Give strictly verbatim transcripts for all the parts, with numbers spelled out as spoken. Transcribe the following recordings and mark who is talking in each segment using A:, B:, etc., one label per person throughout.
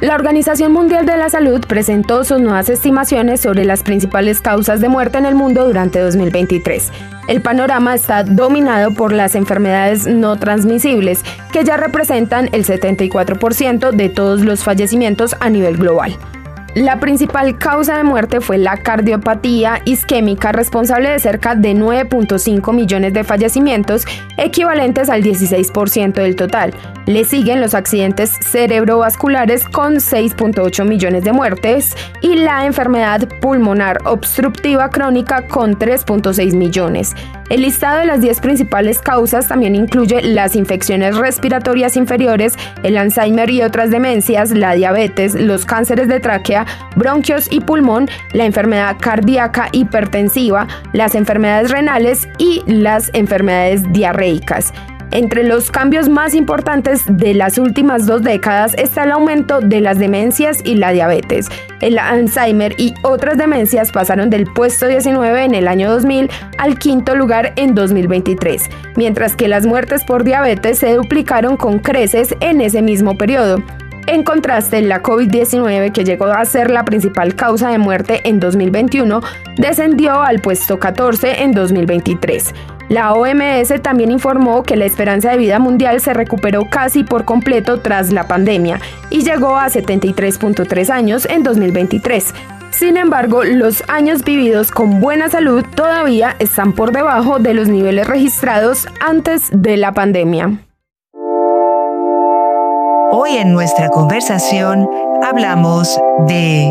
A: La Organización Mundial de la Salud presentó sus nuevas estimaciones sobre las principales causas de muerte en el mundo durante dos mil veintitrés. El panorama está dominado por las enfermedades no transmisibles, que ya representan el setenta y cuatro por ciento de todos los fallecimientos a nivel global. La principal causa de muerte fue la cardiopatía isquémica, responsable de cerca de nueve punto cinco millones de fallecimientos, equivalentes al dieciséis por ciento del total. Le siguen los accidentes cerebrovasculares con seis punto ocho millones de muertes y la enfermedad pulmonar obstructiva crónica con tres punto seis millones. El listado de las diez principales causas también incluye las infecciones respiratorias inferiores, el Alzheimer y otras demencias, la diabetes, los cánceres de tráquea, bronquios y pulmón, la enfermedad cardíaca hipertensiva, las enfermedades renales y las enfermedades diarreicas. Entre los cambios más importantes de las últimas dos décadas está el aumento de las demencias y la diabetes. El Alzheimer y otras demencias pasaron del puesto diecinueve en el año dos mil al quinto lugar en dos mil veintitrés, mientras que las muertes por diabetes se duplicaron con creces en ese mismo periodo. En contraste, la COVID diecinueve, que llegó a ser la principal causa de muerte en dos mil veintiuno, descendió al puesto catorce en dos mil veintitrés. La O M S también informó que la esperanza de vida mundial se recuperó casi por completo tras la pandemia y llegó a setenta y tres punto tres años en dos mil veintitrés. Sin embargo, los años vividos con buena salud todavía están por debajo de los niveles registrados antes de la pandemia.
B: Hoy en nuestra conversación hablamos de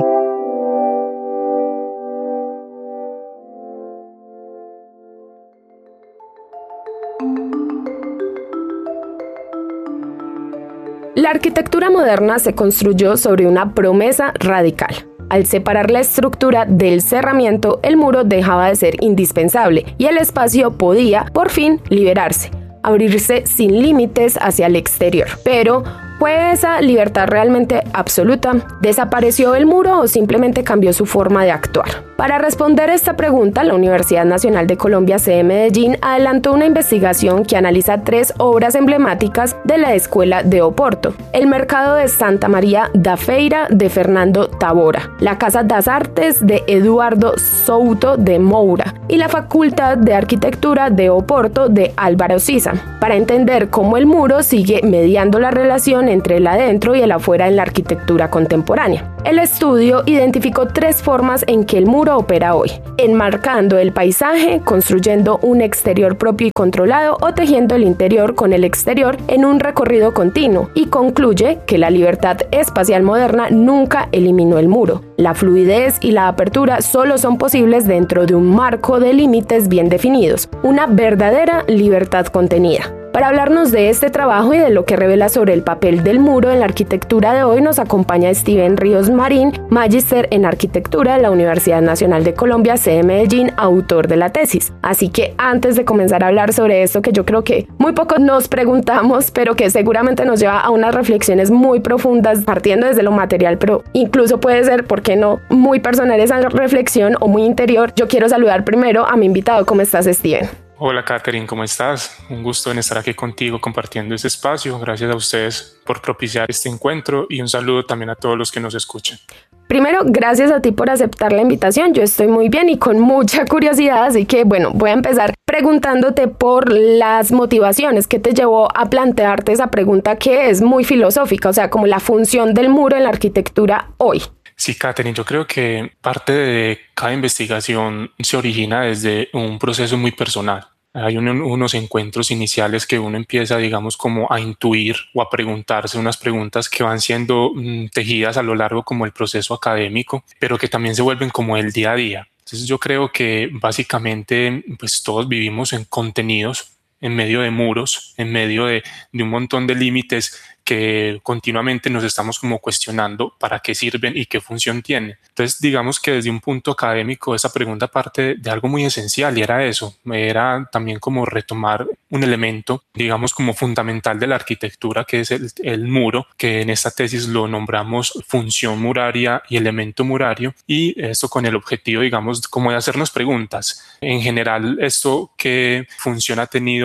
A: La arquitectura moderna se construyó sobre una promesa radical. Al separar la estructura del cerramiento, el muro dejaba de ser indispensable y el espacio podía, por fin, liberarse, abrirse sin límites hacia el exterior. Pero, ¿fue esa libertad realmente absoluta? ¿Desapareció el muro o simplemente cambió su forma de actuar? Para responder esta pregunta, la Universidad Nacional de Colombia, sede Medellín, adelantó una investigación que analiza tres obras emblemáticas de la Escuela de Oporto: el Mercado de Santa María da Feira de Fernando Távora, la Casa das Artes de Eduardo Souto de Moura y la Facultad de Arquitectura de Oporto de Álvaro Siza, para entender cómo el muro sigue mediando la relación entre el adentro y el afuera en la arquitectura contemporánea. El estudio identificó tres formas en que el muro opera hoy: enmarcando el paisaje, construyendo un exterior propio y controlado, o tejiendo el interior con el exterior en un recorrido continuo, y concluye que la libertad espacial moderna nunca eliminó el muro. La fluidez y la apertura solo son posibles dentro de un marco de límites bien definidos, una verdadera libertad contenida. Para hablarnos de este trabajo y de lo que revela sobre el papel del muro en la arquitectura de hoy, nos acompaña Steven Ríos Marín, magíster en arquitectura de la Universidad Nacional de Colombia, sede Medellín, autor de la tesis. Así que antes de comenzar a hablar sobre esto, que yo creo que muy pocos nos preguntamos, pero que seguramente nos lleva a unas reflexiones muy profundas, partiendo desde lo material, pero incluso puede ser, ¿por qué no?, muy personal esa reflexión o muy interior. Yo quiero saludar primero a mi invitado. ¿Cómo estás, Steven?
C: Hola, Catherine, ¿cómo estás? Un gusto en estar aquí contigo compartiendo este espacio. Gracias a ustedes por propiciar este encuentro y un saludo también a todos los que nos escuchan.
A: Primero, gracias a ti por aceptar la invitación. Yo estoy muy bien y con mucha curiosidad, así que bueno, voy a empezar preguntándote por las motivaciones que te llevó a plantearte esa pregunta, que es muy filosófica, o sea, como la función del muro en la arquitectura hoy.
C: Sí, Catherine, yo creo que parte de cada investigación se origina desde un proceso muy personal. Hay un, unos encuentros iniciales que uno empieza, digamos, como a intuir o a preguntarse unas preguntas que van siendo mm, tejidas a lo largo como el proceso académico, pero que también se vuelven como el día a día. Entonces yo creo que básicamente pues todos vivimos en contenidos, en medio de muros, en medio de, de un montón de límites que continuamente nos estamos como cuestionando para qué sirven y qué función tienen. Entonces, digamos que desde un punto académico esa pregunta parte de algo muy esencial, y era eso, era también como retomar un elemento, digamos, como fundamental de la arquitectura, que es el, el muro, que en esta tesis lo nombramos función muraria y elemento murario, y esto con el objetivo, digamos, como de hacernos preguntas. En general, esto, ¿qué función ha tenido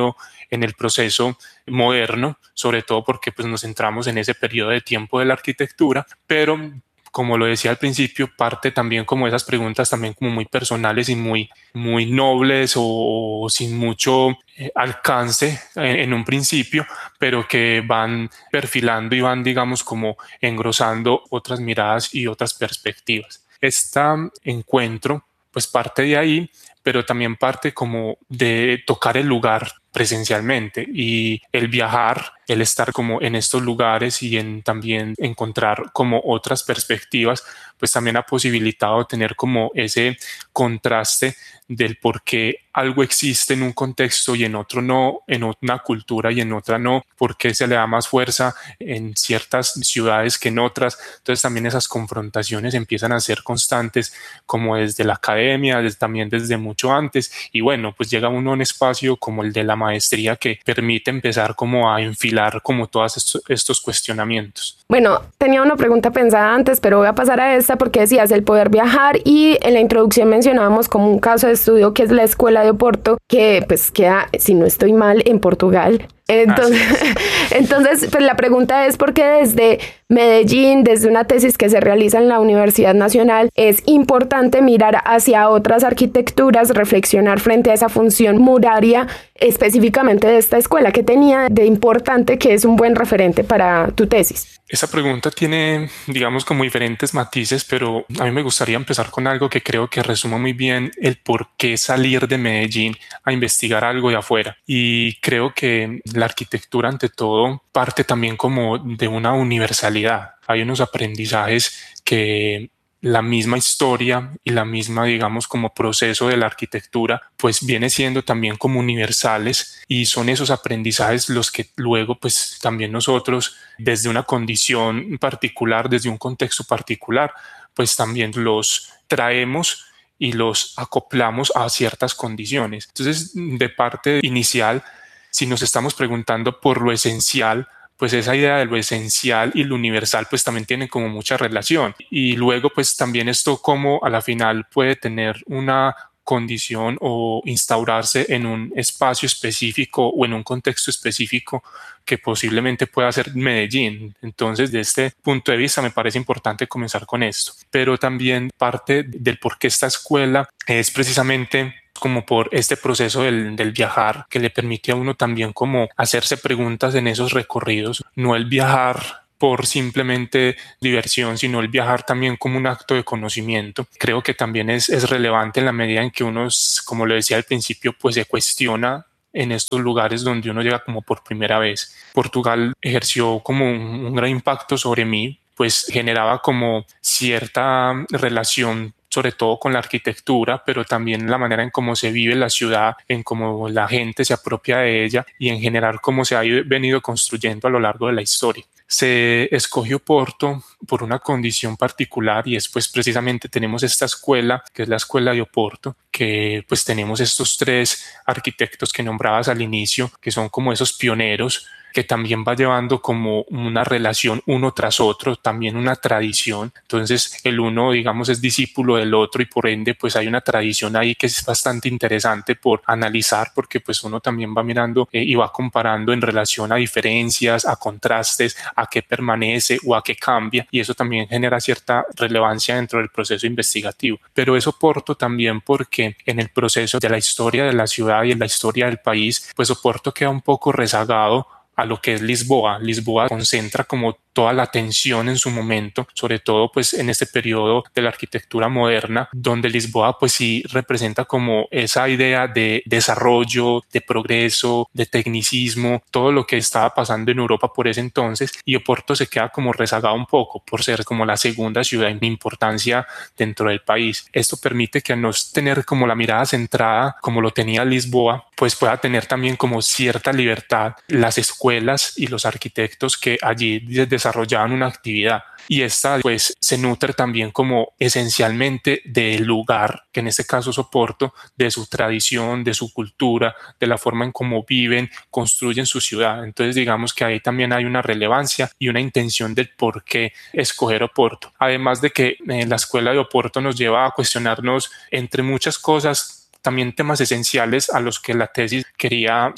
C: en el proceso moderno, sobre todo porque pues, nos centramos en ese periodo de tiempo de la arquitectura, pero como lo decía al principio, parte también como esas preguntas también como muy personales y muy, muy nobles o, o sin mucho eh, alcance en, en un principio, pero que van perfilando y van, digamos, como engrosando otras miradas y otras perspectivas. Este encuentro pues parte de ahí, pero también parte como de tocar el lugar presencialmente, y el viajar, el estar como en estos lugares y en también encontrar como otras perspectivas, pues también ha posibilitado tener como ese contraste del por qué algo existe en un contexto y en otro no, en una cultura y en otra no, por qué se le da más fuerza en ciertas ciudades que en otras. Entonces también esas confrontaciones empiezan a ser constantes como desde la academia, desde, también desde mucho antes, y bueno, pues llega uno a un espacio como el de la maestría que permite empezar como a enfilar como todos estos, estos cuestionamientos.
A: Bueno, tenía una pregunta pensada antes, pero voy a pasar a esta porque decías el poder viajar, y en la introducción mencionábamos como un caso de estudio que es la Escuela de Oporto, que pues queda, si no estoy mal, en Portugal. Entonces, entonces pues la pregunta es por qué desde Medellín, desde una tesis que se realiza en la Universidad Nacional, es importante mirar hacia otras arquitecturas, reflexionar frente a esa función muraria específicamente de esta escuela. ¿Qué tenía de importante que es un buen referente para tu tesis?
C: Esa pregunta tiene, digamos, como diferentes matices, pero a mí me gustaría empezar con algo que creo que resume muy bien el por qué salir de Medellín a investigar algo de afuera. Y creo que la arquitectura, ante todo, parte también como de una universalidad. Hay unos aprendizajes que la misma historia y la misma, digamos, como proceso de la arquitectura, pues viene siendo también como universales, y son esos aprendizajes los que luego pues también nosotros desde una condición particular, desde un contexto particular, pues también los traemos y los acoplamos a ciertas condiciones. Entonces, de parte inicial, si nos estamos preguntando por lo esencial, pues esa idea de lo esencial y lo universal pues también tienen como mucha relación, y luego pues también esto como a la final puede tener una condición o instaurarse en un espacio específico o en un contexto específico que posiblemente pueda ser Medellín. Entonces, de este punto de vista me parece importante comenzar con esto, pero también parte del por qué esta escuela es precisamente como por este proceso del, del viajar, que le permite a uno también como hacerse preguntas en esos recorridos, no el viajar por simplemente diversión, sino el viajar también como un acto de conocimiento. Creo que también es, es relevante en la medida en que uno, como lo decía al principio, pues se cuestiona en estos lugares donde uno llega como por primera vez. Portugal ejerció como un, un gran impacto sobre mí, pues generaba como cierta relación sobre todo con la arquitectura, pero también la manera en cómo se vive la ciudad, en cómo la gente se apropia de ella y en general cómo se ha venido construyendo a lo largo de la historia. Se escogió Porto por una condición particular, y después precisamente tenemos esta escuela que es la Escuela de Oporto, que pues tenemos estos tres arquitectos que nombrabas al inicio, que son como esos pioneros, que también va llevando como una relación uno tras otro, también una tradición. Entonces el uno, digamos, es discípulo del otro, y por ende pues hay una tradición ahí que es bastante interesante por analizar, porque pues uno también va mirando eh, y va comparando en relación a diferencias, a contrastes, a qué permanece o a qué cambia, y eso también genera cierta relevancia dentro del proceso investigativo. Pero eso Oporto también porque en el proceso de la historia de la ciudad y en la historia del país, pues Oporto queda un poco rezagado a lo que es Lisboa. Lisboa concentra como toda la atención en su momento, sobre todo pues en este periodo de la arquitectura moderna, donde Lisboa pues sí representa como esa idea de desarrollo, de progreso, de tecnicismo, todo lo que estaba pasando en Europa por ese entonces, y Oporto se queda como rezagado un poco por ser como la segunda ciudad en importancia dentro del país. Esto permite que al no tener como la mirada centrada como lo tenía Lisboa, pues pueda tener también como cierta libertad las escuelas y los arquitectos que allí desarrollaban una actividad, y esta pues se nutre también como esencialmente del lugar, que en este caso es Oporto, de su tradición, de su cultura, de la forma en cómo viven, construyen su ciudad. Entonces digamos que ahí también hay una relevancia y una intención del por qué escoger Oporto. Además de que eh, la escuela de Oporto nos lleva a cuestionarnos entre muchas cosas también temas esenciales a los que la tesis quería llegar.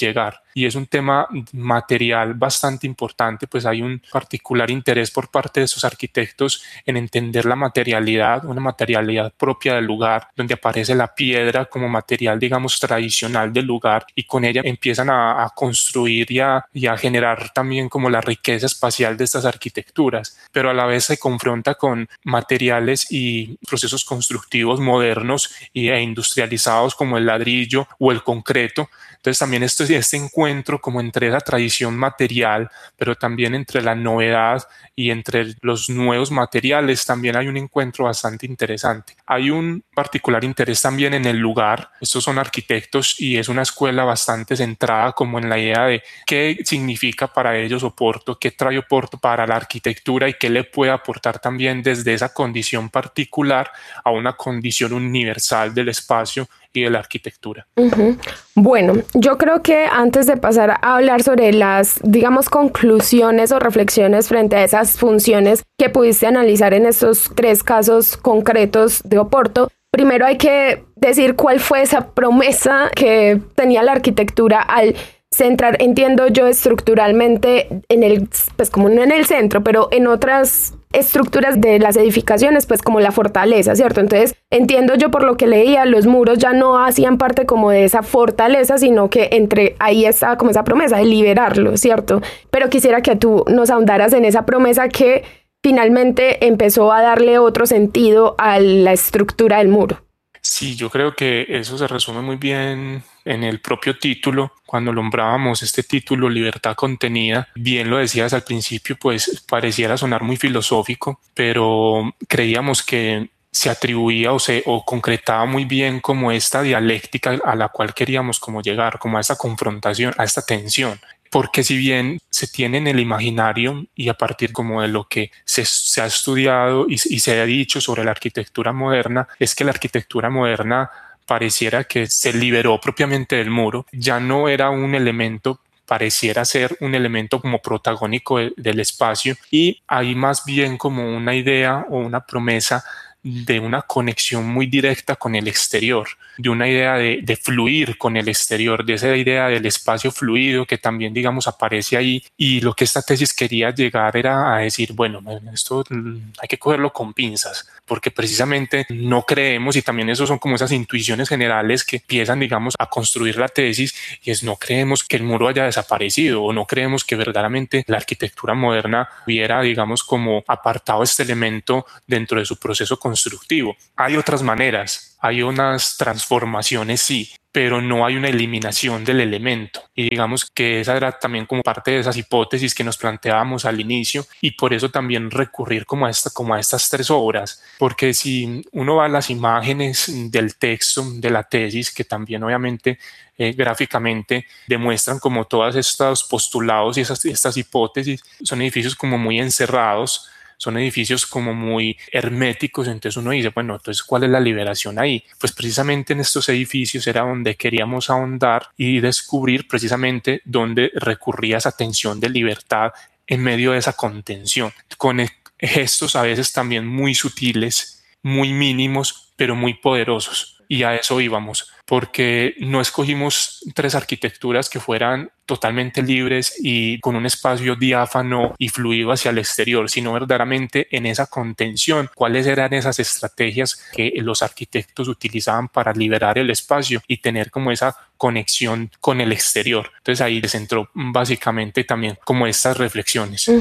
C: y es un tema material bastante importante, pues hay un particular interés por parte de esos arquitectos en entender la materialidad, una materialidad propia del lugar, donde aparece la piedra como material, digamos, tradicional del lugar, y con ella empiezan a, a construir y a, y a generar también como la riqueza espacial de estas arquitecturas, pero a la vez se confronta con materiales y procesos constructivos modernos e industrializados como el ladrillo o el concreto. Entonces también esto, este encuentro como entre esa tradición material, pero también entre la novedad y entre los nuevos materiales, también hay un encuentro bastante interesante. Hay un particular interés también en el lugar. Estos son arquitectos y es una escuela bastante centrada como en la idea de qué significa para ellos Oporto, qué trae Oporto para la arquitectura y qué le puede aportar también desde esa condición particular a una condición universal del espacio y de la arquitectura.
A: Uh-huh. Bueno, yo creo que antes de pasar a hablar sobre las, digamos, conclusiones o reflexiones frente a esas funciones que pudiste analizar en estos tres casos concretos de Oporto, primero hay que decir cuál fue esa promesa que tenía la arquitectura al centrar, entiendo yo, estructuralmente en el, pues como no en el centro, pero en otras estructuras de las edificaciones, pues como la fortaleza, ¿cierto? Entonces, entiendo yo por lo que leía, los muros ya no hacían parte como de esa fortaleza, sino que entre ahí estaba como esa promesa de liberarlo, ¿cierto? Pero quisiera que tú nos ahondaras en esa promesa que finalmente empezó a darle otro sentido a la estructura del muro.
C: Sí, yo creo que eso se resume muy bien en el propio título. Cuando nombrábamos este título, Libertad Contenida, bien lo decías al principio, pues pareciera sonar muy filosófico, pero creíamos que se atribuía o se o concretaba muy bien como esta dialéctica a la cual queríamos como llegar, como a esta confrontación, a esta tensión. Porque si bien se tiene en el imaginario y a partir como de lo que se, se ha estudiado y, y se ha dicho sobre la arquitectura moderna, es que la arquitectura moderna pareciera que se liberó propiamente del muro, ya no era un elemento, pareciera ser un elemento como protagónico de, del espacio, y hay más bien como una idea o una promesa de una conexión muy directa con el exterior, de una idea de, de fluir con el exterior, de esa idea del espacio fluido que también, digamos, aparece ahí. Y lo que esta tesis quería llegar era a decir, bueno, esto hay que cogerlo con pinzas, porque precisamente no creemos, y también eso son como esas intuiciones generales que empiezan, digamos, a construir la tesis, y es no creemos que el muro haya desaparecido, o no creemos que verdaderamente la arquitectura moderna hubiera, digamos, como apartado este elemento dentro de su proceso constructivo. Hay otras maneras, hay unas transformaciones, sí, pero no hay una eliminación del elemento. Y digamos que esa era también como parte de esas hipótesis que nos planteábamos al inicio, y por eso también recurrir como a, esta, como a estas tres obras, porque si uno va a las imágenes del texto de la tesis, que también obviamente eh, gráficamente demuestran como todos estos postulados y esas, estas hipótesis, son edificios como muy encerrados, son edificios como muy herméticos. Entonces uno dice, bueno, entonces ¿cuál es la liberación ahí? Pues precisamente en estos edificios era donde queríamos ahondar y descubrir precisamente dónde recurría esa tensión de libertad en medio de esa contención, con gestos a veces también muy sutiles, muy mínimos, pero muy poderosos. Y a eso íbamos, porque no escogimos tres arquitecturas que fueran totalmente libres y con un espacio diáfano y fluido hacia el exterior, sino verdaderamente en esa contención, cuáles eran esas estrategias que los arquitectos utilizaban para liberar el espacio y tener como esa conexión con el exterior. Entonces ahí les entró básicamente también como estas reflexiones.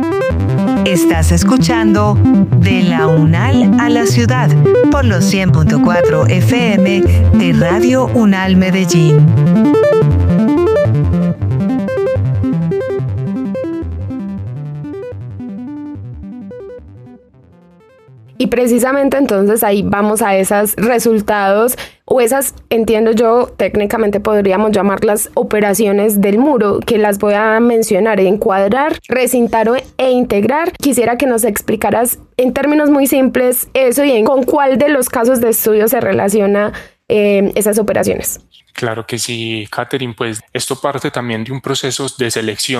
B: Estás escuchando De la UNAL a la Ciudad por los cien punto cuatro F M de Radio UNAL Medellín.
A: Y precisamente entonces ahí vamos a esos resultados o esas, entiendo yo, técnicamente podríamos llamarlas operaciones del muro, que las voy a mencionar: encuadrar, recintar e integrar. Quisiera que nos explicaras en términos muy simples eso y en con cuál de los casos de estudio se relaciona eh, esas operaciones.
C: Claro que sí, Catherine, pues esto parte también de un proceso de selección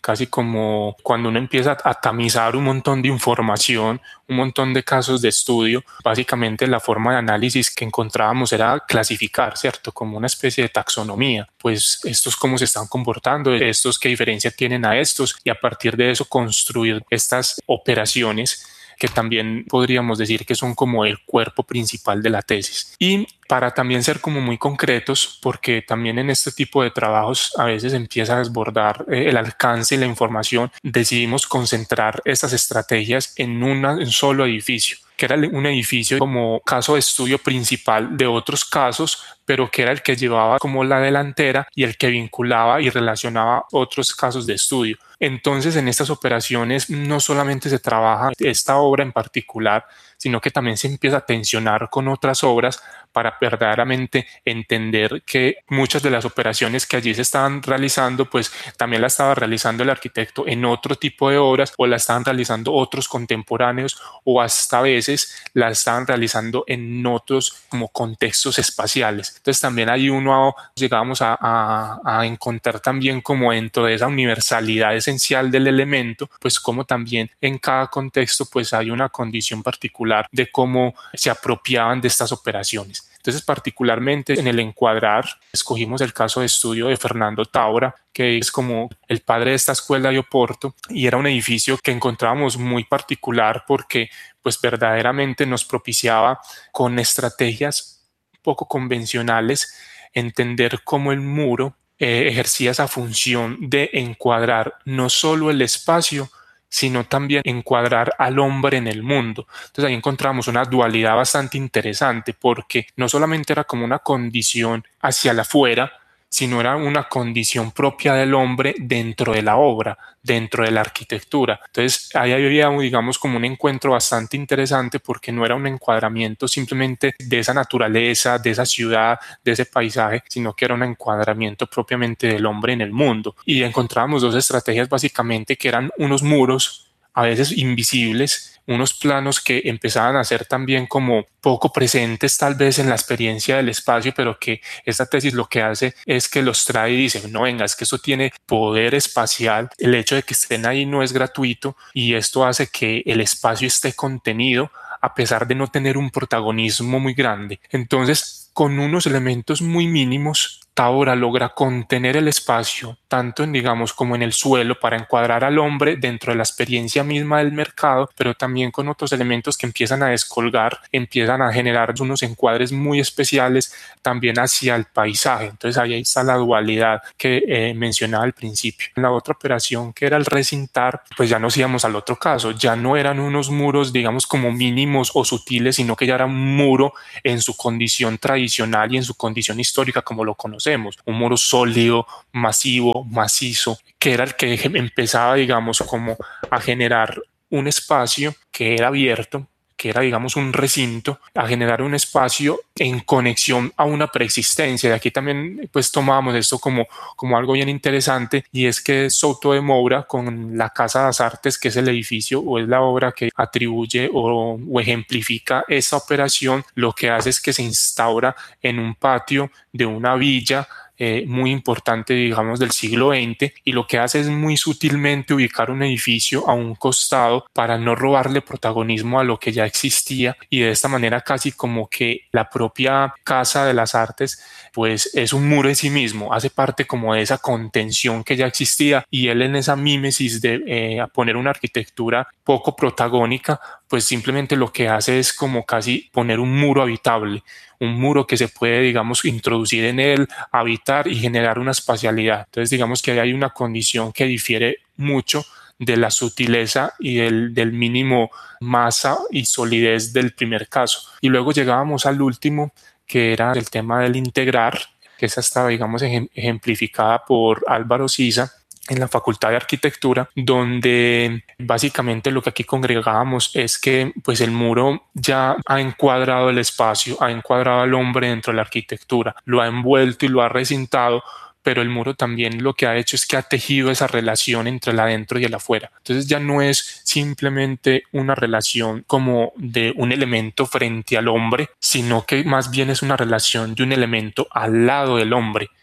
C: casi como cuando uno empieza a tamizar un montón de información, un montón de casos de estudio. Básicamente la forma de análisis que encontrábamos era clasificar, ¿cierto? Como una especie de taxonomía. Pues estos cómo se están comportando, estos qué diferencia tienen a estos, y a partir de eso construir estas operaciones que también podríamos decir que son como el cuerpo principal de la tesis. Y para también ser como muy concretos, porque también en este tipo de trabajos a veces empieza a desbordar eh, el alcance y la información, decidimos concentrar estas estrategias en una, un solo edificio, que era un edificio como caso de estudio principal de otros casos, pero que era el que llevaba como la delantera y el que vinculaba y relacionaba otros casos de estudio. Entonces, en estas operaciones no solamente se trabaja esta obra en particular, sino que también se empieza a tensionar con otras obras para verdaderamente entender que muchas de las operaciones que allí se estaban realizando, pues también la estaba realizando el arquitecto en otro tipo de obras, o la estaban realizando otros contemporáneos, o hasta a veces la estaban realizando en otros como contextos espaciales. Entonces también ahí uno llegamos a, a, a encontrar también como dentro de esa universalidad esencial del elemento, pues como también en cada contexto pues hay una condición particular de cómo se apropiaban de estas operaciones. Entonces, particularmente en el encuadrar, escogimos el caso de estudio de Fernando Taura, que es como el padre de esta escuela de Oporto, y era un edificio que encontrábamos muy particular porque pues verdaderamente nos propiciaba con estrategias poco convencionales entender cómo el muro eh, ejercía esa función de encuadrar no solo el espacio, sino también encuadrar al hombre en el mundo. Entonces ahí encontramos una dualidad bastante interesante, porque no solamente era como una condición hacia la afuera, sino era una condición propia del hombre dentro de la obra, dentro de la arquitectura. Entonces ahí había, digamos, como un encuentro bastante interesante, porque no era un encuadramiento simplemente de esa naturaleza, de esa ciudad, de ese paisaje, sino que era un encuadramiento propiamente del hombre en el mundo. Y encontrábamos dos estrategias básicamente, que eran unos muros a veces invisibles, unos planos que empezaban a ser también como poco presentes tal vez en la experiencia del espacio, pero que esta tesis lo que hace es que los trae y dice, no, venga, es que esto tiene poder espacial, el hecho de que estén ahí no es gratuito, y esto hace que el espacio esté contenido a pesar de no tener un protagonismo muy grande. Entonces, con unos elementos muy mínimos, Taura logra contener el espacio, tanto en, digamos, como en el suelo, para encuadrar al hombre dentro de la experiencia misma del mercado, pero también con otros elementos que empiezan a descolgar, empiezan a generar unos encuadres muy especiales también hacia el paisaje. Entonces ahí está la dualidad que eh, mencionaba al principio. En la otra operación, que era el recintar, pues ya nos íbamos al otro caso, ya no eran unos muros, digamos, como mínimos o sutiles, sino que ya era un muro en su condición tradicional y en su condición histórica como lo conocemos. Un muro sólido, masivo, macizo, que era el que empezaba, digamos, como a generar un espacio que era abierto, que era, digamos, un recinto, a generar un espacio en conexión a una preexistencia. De aquí también pues tomábamos esto como, como algo bien interesante, y es que Souto de Moura, con la Casa de las Artes, que es el edificio o es la obra que atribuye o, o ejemplifica esa operación, lo que hace es que se instaura en un patio de una villa Eh, muy importante, digamos, del siglo veinte, y lo que hace es muy sutilmente ubicar un edificio a un costado para no robarle protagonismo a lo que ya existía, y de esta manera casi como que la propia Casa de las Artes pues es un muro en sí mismo, hace parte como de esa contención que ya existía, y él en esa mímesis de eh, poner una arquitectura poco protagónica, pues simplemente lo que hace es como casi poner un muro habitable, un muro que se puede, digamos, introducir en él, habitar y generar una espacialidad. Entonces, digamos que hay una condición que difiere mucho de la sutileza y del, del mínimo masa y solidez del primer caso. Y luego llegábamos al último, que era el tema del integrar, que esa estaba, digamos, ejemplificada por Álvaro Sisa en la Facultad de Arquitectura, donde básicamente lo que aquí congregábamos es que pues el muro ya ha encuadrado el espacio, ha encuadrado al hombre dentro de la arquitectura, lo ha envuelto y lo ha recintado, pero el muro también lo que ha hecho es que ha tejido esa relación entre el adentro y el afuera. Entonces ya no es simplemente una relación como de un elemento frente al hombre, sino que más bien es una relación de un elemento al lado del hombre,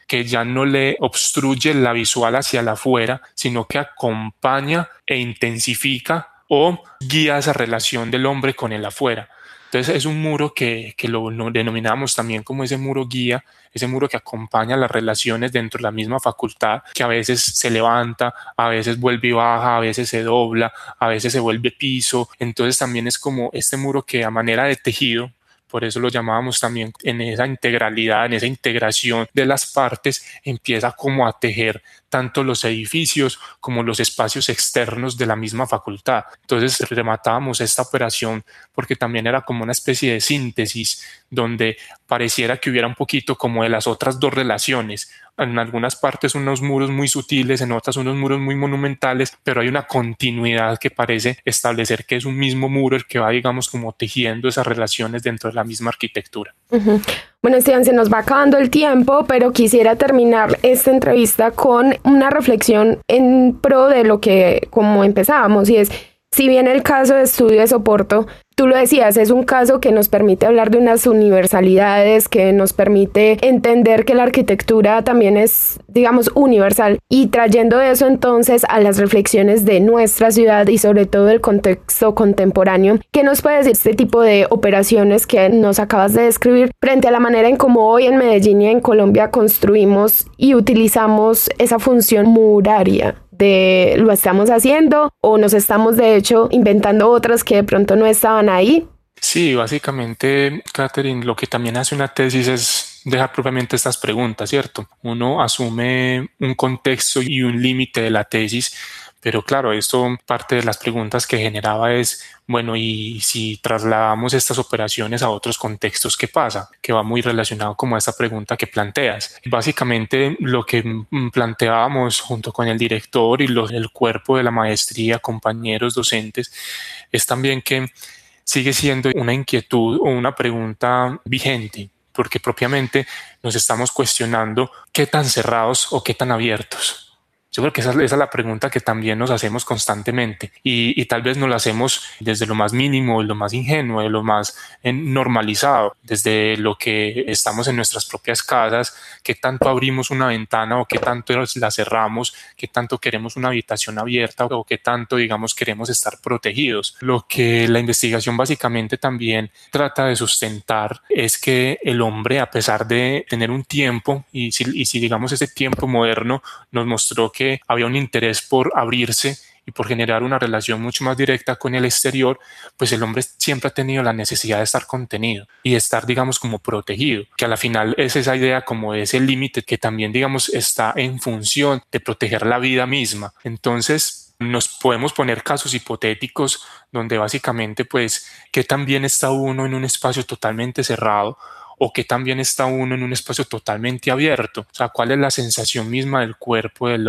C: que ya no le obstruye la visual hacia la afuera, sino que acompaña e intensifica o guía esa relación del hombre con el afuera. Entonces es un muro que, que lo, lo denominamos también como ese muro guía, ese muro que acompaña las relaciones dentro de la misma facultad, que a veces se levanta, a veces vuelve y baja, a veces se dobla, a veces se vuelve piso. Entonces también es como este muro que a manera de tejido, por eso lo llamábamos también, en esa integralidad, en esa integración de las partes, empieza como a tejer tanto los edificios como los espacios externos de la misma facultad. Entonces rematábamos esta operación porque también era como una especie de síntesis donde pareciera que hubiera un poquito como de las otras dos relaciones. En algunas partes unos muros muy sutiles, en otras unos muros muy monumentales, pero hay una continuidad que parece establecer que es un mismo muro el que va, digamos, como tejiendo esas relaciones dentro de la misma arquitectura.
A: Uh-huh. Bueno, Esteban, se nos va acabando el tiempo, pero quisiera terminar esta entrevista con una reflexión en pro de lo que, como empezábamos, y es, si bien el caso de Estudio de Soporto, tú lo decías, es un caso que nos permite hablar de unas universalidades, que nos permite entender que la arquitectura también es, digamos, universal, y trayendo eso entonces a las reflexiones de nuestra ciudad y sobre todo el contexto contemporáneo, ¿qué nos puede decir este tipo de operaciones que nos acabas de describir frente a la manera en cómo hoy en Medellín y en Colombia construimos y utilizamos esa función muraria? De lo estamos haciendo o nos estamos de hecho inventando otras que de pronto no estaban ahí.
C: Sí, básicamente, Catherine, lo que también hace una tesis es dejar propiamente estas preguntas, ¿cierto? Uno asume un contexto y un límite de la tesis, pero claro, esto parte de las preguntas que generaba es, bueno, y si trasladamos estas operaciones a otros contextos, ¿qué pasa? Que va muy relacionado como a esta pregunta que planteas. Básicamente lo que planteábamos junto con el director y los, el cuerpo de la maestría, compañeros docentes, es también que sigue siendo una inquietud o una pregunta vigente, porque propiamente nos estamos cuestionando qué tan cerrados o qué tan abiertos. Yo creo que esa, esa es la pregunta que también nos hacemos constantemente y, y tal vez nos la hacemos desde lo más mínimo, lo más ingenuo, lo más eh, normalizado, desde lo que estamos en nuestras propias casas, qué tanto abrimos una ventana o qué tanto la cerramos, qué tanto queremos una habitación abierta o qué tanto, digamos, queremos estar protegidos. Lo que la investigación básicamente también trata de sustentar es que el hombre, a pesar de tener un tiempo y si, y si digamos ese tiempo moderno nos mostró que que había un interés por abrirse y por generar una relación mucho más directa con el exterior, pues el hombre siempre ha tenido la necesidad de estar contenido y de estar, digamos, como protegido, que a la final es esa idea como de ese límite que también, digamos, está en función de proteger la vida misma. Entonces, nos podemos poner casos hipotéticos donde básicamente, pues, ¿qué tan bien está uno en un espacio totalmente cerrado? ¿O que también está uno en un espacio totalmente abierto? O sea, ¿cuál es la sensación misma del cuerpo, del,